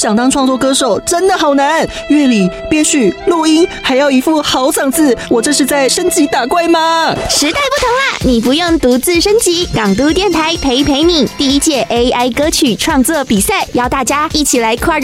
想当创作歌手真的好难，乐理、编曲、录音，还要一副好嗓子，我这是在升级打怪吗？ 时代不同啦，你不用独自升级，港都电台陪你。第一届 AI 歌曲创作比赛，邀大家一起来跨